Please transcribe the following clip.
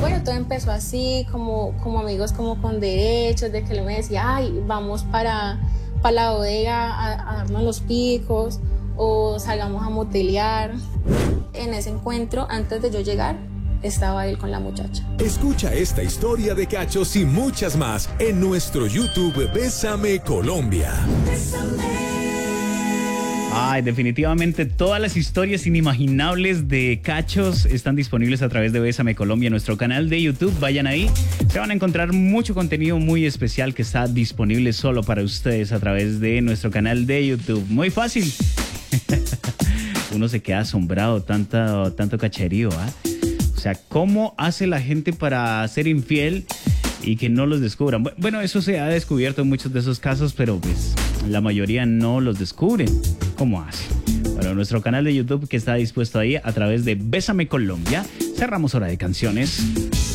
Bueno, todo empezó así, como amigos, como con derechos, de que él me decía, ay, vamos para la bodega a darnos los picos, o salgamos a motelear. En ese encuentro, antes de yo llegar, estaba él con la muchacha. Escucha esta historia de cachos y muchas más en nuestro YouTube Bésame Colombia. Ay, definitivamente todas las historias inimaginables de cachos están disponibles a través de Bésame Colombia, nuestro canal de YouTube. Vayan ahí, se van a encontrar mucho contenido muy especial que está disponible solo para ustedes a través de nuestro canal de YouTube. Muy fácil. Uno se queda asombrado, tanto cacherío, ¿ah? O sea, ¿cómo hace la gente para ser infiel y que no los descubran? Bueno, eso se ha descubierto en muchos de esos casos, pero pues la mayoría no los descubren. ¿Cómo hace? Bueno, nuestro canal de YouTube que está dispuesto ahí a través de Bésame Colombia. Cerramos hora de canciones.